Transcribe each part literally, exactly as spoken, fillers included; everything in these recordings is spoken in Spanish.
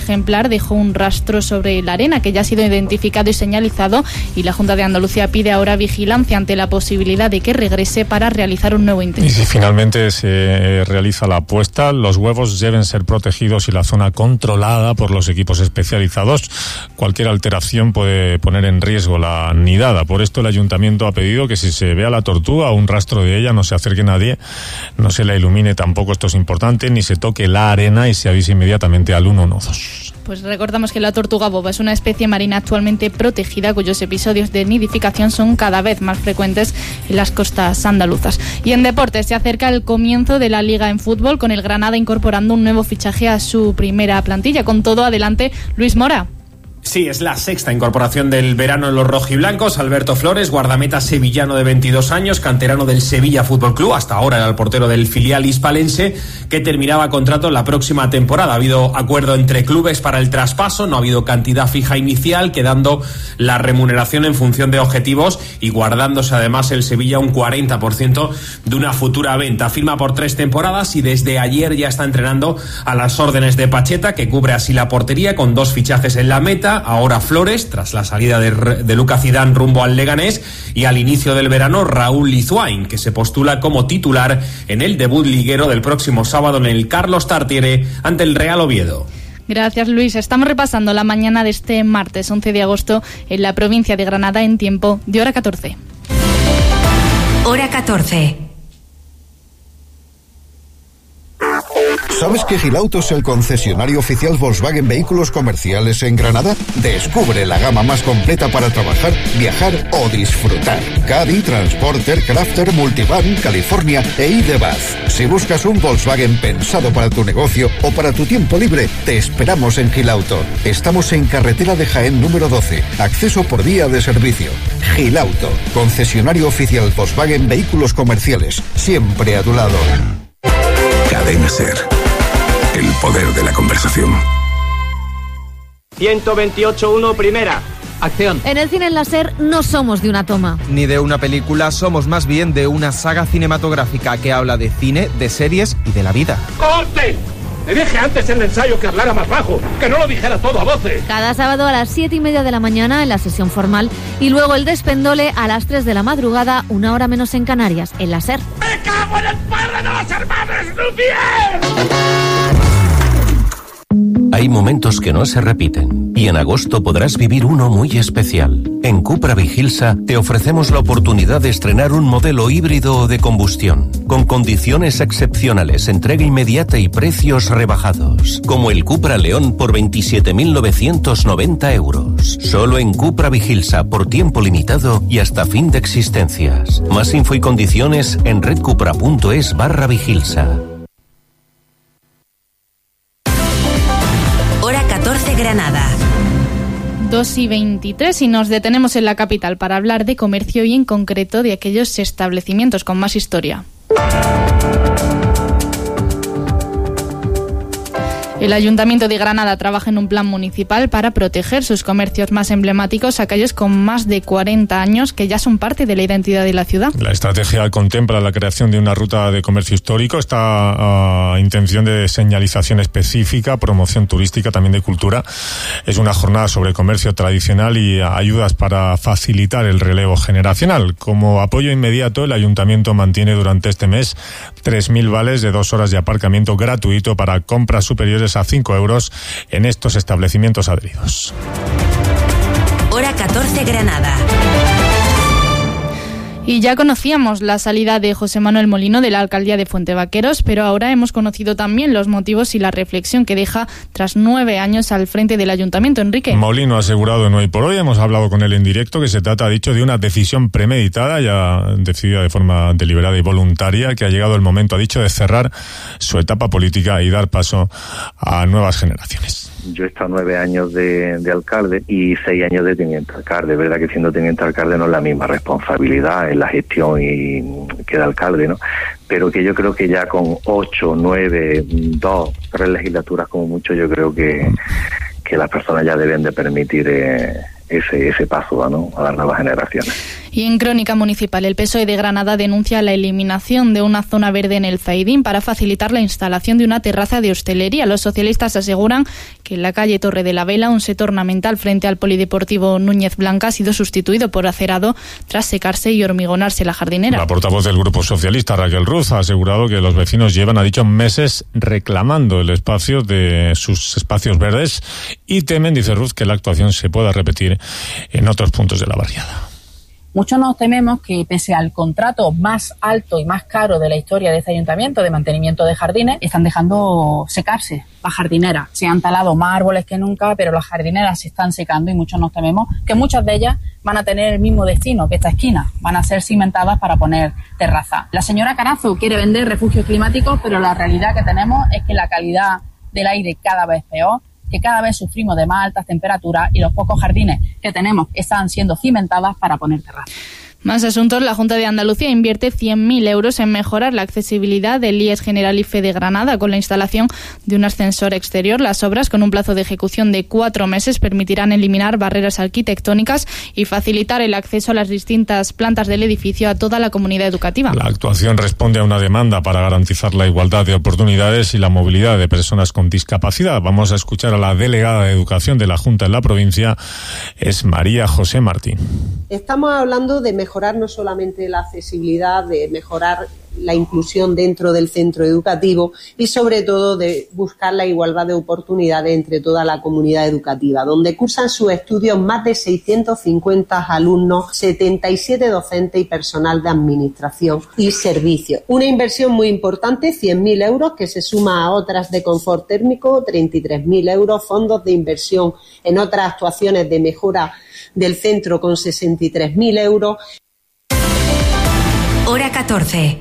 ejemplar dejó un rastro sobre la arena que ya ha sido identificado y señalizado, y la Junta de Andalucía pide ahora vigilancia ante la posibilidad de que regrese para realizar un nuevo intento. Y si finalmente se realiza la apuesta, los huevos deben ser protegidos y la zona controlada por los equipos especializados. Cualquier alteración puede poner en riesgo la nidada. Por esto el ayuntamiento ha pedido que si se vea la tortuga o un rastro de ella, no se acerque nadie, no se la ilumine tampoco, esto es importante, ni se toque la arena y se avise inmediatamente al uno uno dos. Pues recordamos que la tortuga boba es una especie marina actualmente protegida cuyos episodios de nidificación son cada vez más frecuentes en las costas andaluzas. Y en deportes se acerca el comienzo de la Liga en fútbol, con el Granada incorporando un nuevo fichaje a su primera plantilla. Con todo, adelante Luis Mora. Sí, es la sexta incorporación del verano en los rojiblancos. Alberto Flores, guardameta sevillano de veintidós años, canterano del Sevilla Fútbol Club, hasta ahora era el portero del filial hispalense, que terminaba contrato la próxima temporada. Ha habido acuerdo entre clubes para el traspaso, no ha habido cantidad fija inicial, quedando la remuneración en función de objetivos y guardándose además el Sevilla un cuarenta por ciento de una futura venta. Firma por tres temporadas y desde ayer ya está entrenando a las órdenes de Pacheta, que cubre así la portería con dos fichajes en la meta. Ahora Flores, tras la salida de, de Lucas Zidane rumbo al Leganés, y al inicio del verano Raúl Lizuain, que se postula como titular en el debut liguero del próximo sábado en el Carlos Tartiere ante el Real Oviedo. Gracias, Luis. Estamos repasando la mañana de este martes once de agosto en la provincia de Granada en tiempo de hora catorce. Hora catorce. ¿Sabes que Gilauto es el concesionario oficial Volkswagen Vehículos Comerciales en Granada? Descubre la gama más completa para trabajar, viajar o disfrutar. Caddy, Transporter, Crafter, Multivan, California e iDeBaz. Si buscas un Volkswagen pensado para tu negocio o para tu tiempo libre, te esperamos en Gilauto. Estamos en carretera de Jaén número doce, acceso por vía de servicio. Gilauto, concesionario oficial Volkswagen Vehículos Comerciales, siempre a tu lado. Cadena Ser. El poder de la conversación. ciento veintiocho punto uno, primera. Acción. En el cine en la Ser no somos de una toma. Ni de una película, somos más bien de una saga cinematográfica que habla de cine, de series y de la vida. ¡Corte! Le dije antes en el ensayo que hablara más bajo, que no lo dijera todo a voces. Cada sábado a las siete y media de la mañana en la sesión formal y luego el despendole a las tres de la madrugada, una hora menos en Canarias, en la Ser. ¡Me cago en el padre de los hermanos Lumière! Hay momentos que no se repiten y en agosto podrás vivir uno muy especial. En Cupra Vigilsa te ofrecemos la oportunidad de estrenar un modelo híbrido o de combustión, con condiciones excepcionales, entrega inmediata y precios rebajados, como el Cupra León por veintisiete mil novecientos noventa euros. Solo en Cupra Vigilsa, por tiempo limitado y hasta fin de existencias. Más info y condiciones en redcupra.es barra Vigilsa. Hora catorce, Granada. dos y veintitrés y nos detenemos en la capital para hablar de comercio y en concreto de aquellos establecimientos con más historia. El Ayuntamiento de Granada trabaja en un plan municipal para proteger sus comercios más emblemáticos, aquellos con más de cuarenta años que ya son parte de la identidad de la ciudad. La estrategia contempla la creación de una ruta de comercio histórico, esta uh, intención de señalización específica, promoción turística, también de cultura. Es una jornada sobre comercio tradicional y ayudas para facilitar el relevo generacional. Como apoyo inmediato, el Ayuntamiento mantiene durante este mes tres mil vales de dos horas de aparcamiento gratuito para compras superiores a cinco euros en estos establecimientos adheridos. Hora catorce, Granada. Y ya conocíamos la salida de José Manuel Molino de la alcaldía de Fuentevaqueros, pero ahora hemos conocido también los motivos y la reflexión que deja tras nueve años al frente del ayuntamiento. Enrique. Molino ha asegurado en Hoy por Hoy, hemos hablado con él en directo, que se trata, ha dicho, de una decisión premeditada, ya decidida de forma deliberada y voluntaria, que ha llegado el momento, ha dicho, de cerrar su etapa política y dar paso a nuevas generaciones. Yo he estado nueve años de, de alcalde y seis años de teniente alcalde. Verdad que siendo teniente alcalde no es la misma responsabilidad en la gestión y que de alcalde, ¿no? Pero que yo creo que ya con ocho, nueve, dos, tres legislaturas como mucho, yo creo que, que las personas ya deben de permitir eh, ese ese paso, ¿no?, a las nuevas generaciones. Y en Crónica Municipal, el P S O E de Granada denuncia la eliminación de una zona verde en el Zaidín para facilitar la instalación de una terraza de hostelería. Los socialistas aseguran que en la calle Torre de la Vela, un set ornamental frente al Polideportivo Núñez Blanca, ha sido sustituido por acerado tras secarse y hormigonarse la jardinera. La portavoz del Grupo Socialista, Raquel Ruz, ha asegurado que los vecinos llevan, ha dicho, meses reclamando el espacio de sus espacios verdes y temen, dice Ruz, que la actuación se pueda repetir en otros puntos de la barriada. Muchos nos tememos que, pese al contrato más alto y más caro de la historia de este ayuntamiento de mantenimiento de jardines, están dejando secarse las jardineras. Se han talado más árboles que nunca, pero las jardineras se están secando y muchos nos tememos que muchas de ellas van a tener el mismo destino que esta esquina, van a ser cimentadas para poner terraza. La señora Carazo quiere vender refugios climáticos, pero la realidad que tenemos es que la calidad del aire cada vez es peor, que cada vez sufrimos de más altas temperaturas y los pocos jardines que tenemos están siendo cimentadas para poner terraza. Más asuntos. La Junta de Andalucía invierte cien mil euros en mejorar la accesibilidad del I E S Generalife de Granada con la instalación de un ascensor exterior. Las obras, con un plazo de ejecución de cuatro meses, permitirán eliminar barreras arquitectónicas y facilitar el acceso a las distintas plantas del edificio a toda la comunidad educativa. La actuación responde a una demanda para garantizar la igualdad de oportunidades y la movilidad de personas con discapacidad. Vamos a escuchar a la delegada de Educación de la Junta en la provincia, es María José Martín. Estamos hablando de mejorar no solamente la accesibilidad, de mejorar la inclusión dentro del centro educativo y sobre todo de buscar la igualdad de oportunidades entre toda la comunidad educativa, donde cursan sus estudios más de seiscientos cincuenta alumnos, setenta y siete docentes y personal de administración y servicios. Una inversión muy importante, cien mil euros, que se suma a otras de confort térmico, treinta y tres mil euros, fondos de inversión en otras actuaciones de mejora del centro con sesenta y tres mil euros. Hora catorce.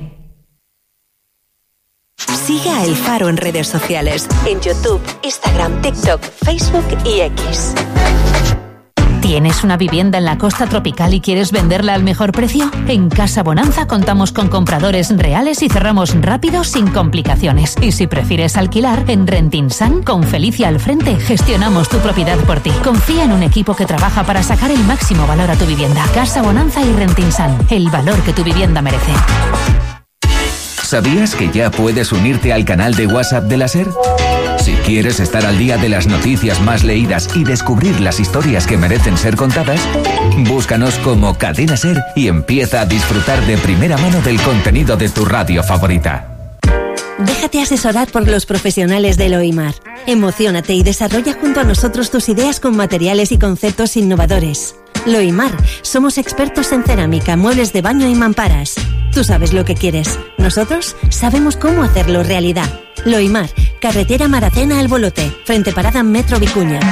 Sigue a El Faro en redes sociales, en YouTube, Instagram, TikTok, Facebook y X. ¿Tienes una vivienda en la costa tropical y quieres venderla al mejor precio? En Casa Bonanza contamos con compradores reales y cerramos rápido sin complicaciones. Y si prefieres alquilar, en Rentinsan, con Felicia al frente, gestionamos tu propiedad por ti. Confía en un equipo que trabaja para sacar el máximo valor a tu vivienda. Casa Bonanza y Rentinsan, el valor que tu vivienda merece. ¿Sabías que ya puedes unirte al canal de WhatsApp de la SER? Si quieres estar al día de las noticias más leídas y descubrir las historias que merecen ser contadas, búscanos como Cadena SER y empieza a disfrutar de primera mano del contenido de tu radio favorita. Déjate asesorar por los profesionales de Loimar. Emociónate y desarrolla junto a nosotros tus ideas con materiales y conceptos innovadores. Loimar, somos expertos en cerámica, muebles de baño y mamparas. Tú sabes lo que quieres. Nosotros sabemos cómo hacerlo realidad. Loimar, carretera Maracena al Bolote, frente parada Metro Vicuña.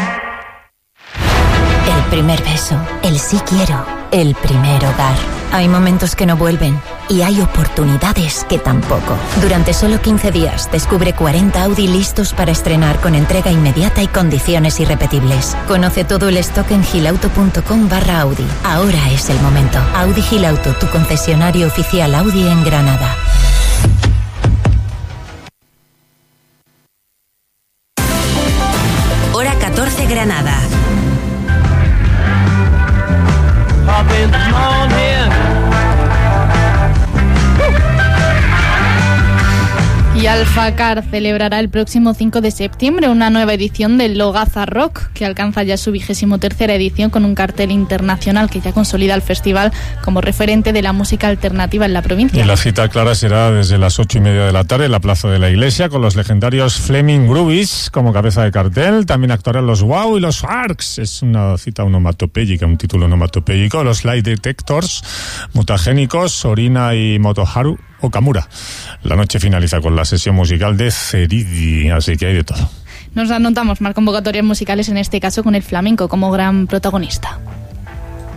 El primer beso, el sí quiero, el primer hogar. Hay momentos que no vuelven y hay oportunidades que tampoco. Durante solo quince días descubre cuarenta Audi listos para estrenar con entrega inmediata y condiciones irrepetibles. Conoce todo el stock en gilauto.com barra Audi. Ahora es el momento. Audi Gilauto, tu concesionario oficial Audi en Granada. Hora catorce Granada. Y Alfacar celebrará el próximo cinco de septiembre una nueva edición del Logaza Rock, que alcanza ya su vigésimo tercera edición con un cartel internacional que ya consolida el festival como referente de la música alternativa en la provincia. Y la cita clara será desde las ocho y media de la tarde en la Plaza de la Iglesia, con los legendarios Fleming Groovies como cabeza de cartel. También actuarán los Wow y los Sharks. Es una cita onomatopéyica, un título onomatopéyico. Los Light Detectors, Mutagénicos, Orina y Motoharu Okamura. La noche finaliza con la sesión musical de Ceridi, así que hay de todo. Nos anotamos más convocatorias musicales, en este caso con el flamenco como gran protagonista.